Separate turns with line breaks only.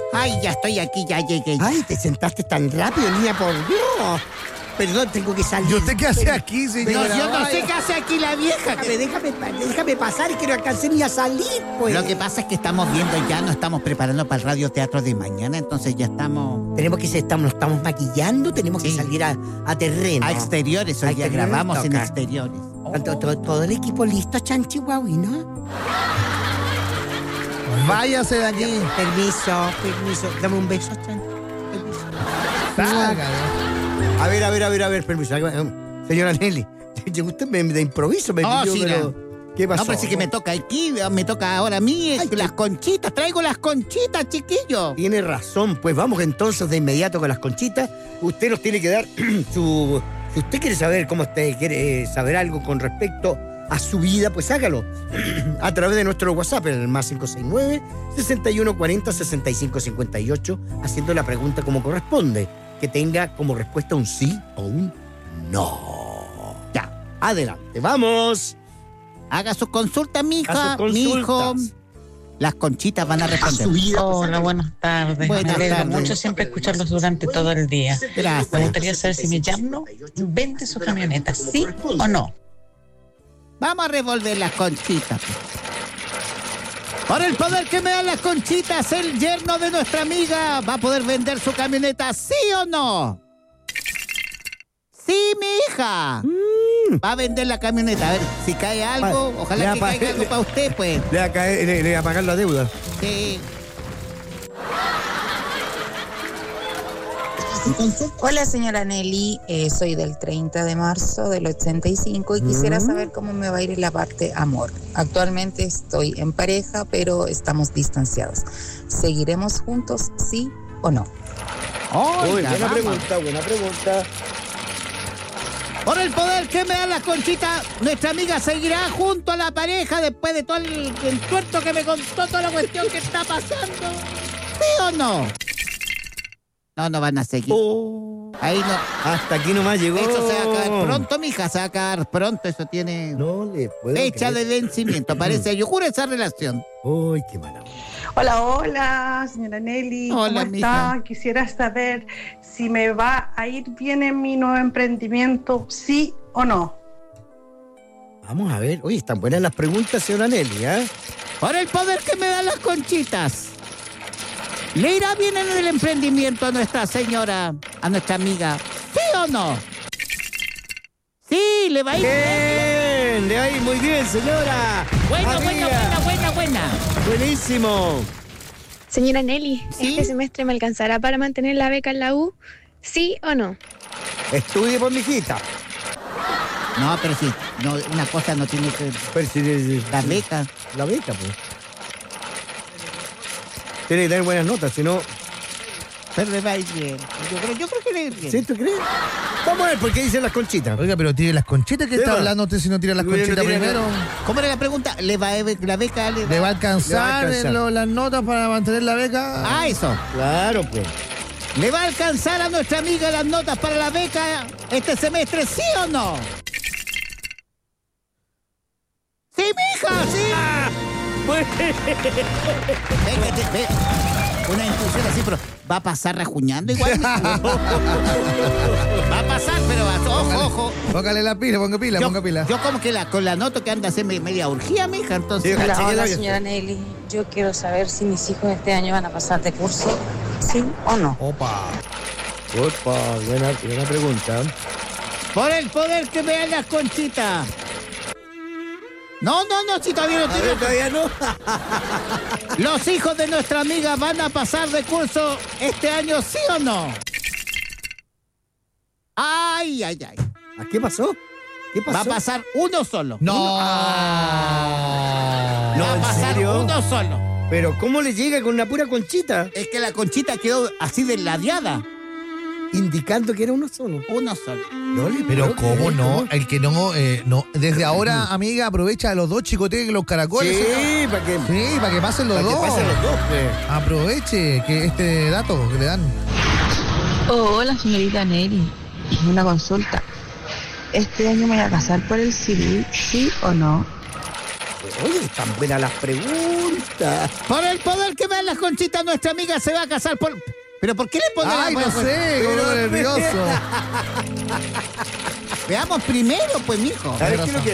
Ay, ya estoy aquí, ya llegué.
Ay, te sentaste tan rápido, niña, por Dios. Perdón, tengo que salir.
¿Y usted qué hace aquí,
No,
señora?
yo no sé qué hace aquí la vieja.
Déjame pasar y que no alcancé ni a salir, pues.
Lo que pasa es que estamos viendo ya, nos estamos preparando para el radioteatro de mañana, entonces ya estamos...
Nos estamos maquillando, tenemos que salir a terreno.
A exteriores, hoy
A
día
exteriores
grabamos en
toca.
exteriores.
Todo el equipo listo, Chanchihuahui, ¿no?
Váyase de aquí.
Permiso. Dame un beso, Chanchi. Permiso.
Salga.
A ver, permiso. Señora Nelly, usted de improviso me pidió,
sí,
pero... ¿Qué pasó?
No, pero sí que me toca aquí, me toca ahora a mí, las conchitas, traigo las conchitas, chiquillo.
Tiene razón, pues vamos entonces de inmediato con las conchitas. Usted nos tiene que dar su... Si usted quiere saber quiere saber algo con respecto a su vida, pues hágalo a través de nuestro WhatsApp, en el más 569-6140-6558, haciendo la pregunta como corresponde, que tenga como respuesta un sí o un no. Ya, adelante, vamos.
Haga su consulta, mija,
Haz sus
mijo.
consultas.
Las conchitas van a responder.
Hola, buenas tardes.
Buenas
Me alegro
tardes.
mucho siempre escucharlos durante todo el día.
Gracias.
Me gustaría saber si mi yerno vende su camioneta, ¿sí o no?
Vamos a revolver las conchitas. Por el poder que me dan las conchitas, el yerno de nuestra amiga va a poder vender su camioneta, ¿sí o no? Sí, mi hija. Va a vender la camioneta. A ver, si cae algo, ojalá que caiga algo para usted, pues.
Le va a pagar la deuda.
Sí.
Hola, señora Nelly, soy del 30 de marzo del 85 y quisiera saber cómo me va a ir en la parte amor. Actualmente estoy en pareja, pero estamos distanciados. ¿Seguiremos juntos, sí o no?
Oiga,
Buena
vamos.
pregunta.
Por el poder que me dan las conchitas, nuestra amiga seguirá junto a la pareja después de todo el tuerto que me contó, toda la cuestión que está pasando. ¿Sí o no? No van a seguir. Ahí no.
Hasta aquí nomás llegó.
Eso se va a acabar pronto, mija, se va a acabar pronto. Eso tiene
No le puedo
fecha de
creer.
vencimiento. Parece yogur esa relación.
Uy, qué mala.
Hola, señora Nelly.
Hola,
¿Cómo
mija.
está? Quisiera saber si me va a ir bien en mi nuevo emprendimiento, sí o no.
Vamos a ver. Oye, están buenas las preguntas, señora Nelly, ¿eh?
Por el poder que me dan las conchitas, ¿le irá bien en el emprendimiento a nuestra señora, a nuestra amiga? ¿Sí o no? Sí, le va a ir bien.
Bien, le va a ir muy bien, señora.
Buena.
Amiga. Buenísimo.
Señora Nelly,
¿Sí?
¿este semestre me alcanzará para mantener la beca en la U? ¿Sí o no?
Estudie por mi hijita.
No, pero sí, no, una cosa no tiene que...
Pero si
La beca.
La beca, pues. Tiene que tener buenas notas, si no...
Pero le va a ir bien. Yo creo que le va a ir bien.
¿Sí, tú crees? Vamos a ver por qué dicen las conchitas.
Oiga, pero tire las conchitas que
Sí,
está
va.
hablando usted si no tira las
Pero
conchitas
tira-
primero.
¿Cómo era la pregunta? ¿Le va a la beca?
¿Le va a alcanzar, las notas para mantener la beca?
Ah, eso.
Claro, pues.
¿Le va a alcanzar a nuestra amiga las notas para la beca este semestre, sí o no? ¡Sí, mija! ¡Sí! Ve. Una intuición así, pero va a pasar rajuñando igual. Va a pasar, pero ojo.
Póngale la pila, ponga pila.
Yo como que con la nota que anda a hacer media urgía, mija, entonces...
Sí,
Hola,
caché que
hola,
la-
señora Nelly. Yo quiero saber si mis hijos este año van a pasar de curso, sí o no.
Opa.
Opa, buena pregunta.
Por el poder que me dan las conchitas. No, si todavía no
A ver,
tiene...
todavía no.
¿Los hijos de nuestra amiga van a pasar de curso este año, sí o no? Ay.
¿A qué pasó? ¿Qué pasó?
Va a pasar uno solo.
No.
Va a
¿en
pasar
serio?
uno solo.
Pero ¿cómo le llega con una pura conchita?
Es que la conchita quedó así desladeada.
Indicando que era uno solo.
Uno solo.
No le
Pero
puedo
¿cómo
creer,
no? El que no, no. Desde ahora, amiga, aprovecha a los dos chicoteos los caracoles.
Sí, para que,
Sí, para que pasen los
para que
dos.
pasen los dos, pues.
Aproveche que este dato que le dan.
Hola, señorita Nelly. Una consulta. ¿Este año me voy a casar por el civil, sí o no?
Oye, están buenas las preguntas.
Por el poder que me dan las conchitas, nuestra amiga se va a casar por... ¿Pero por qué le ponen
Ay, no sé, como nervioso.
Veamos primero, pues, mijo.
¿Sabes qué es lo que